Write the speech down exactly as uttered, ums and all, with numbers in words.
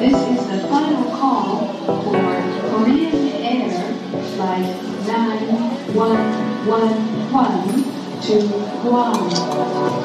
This is the final call for Korean Air Flight nine one one one to Guam.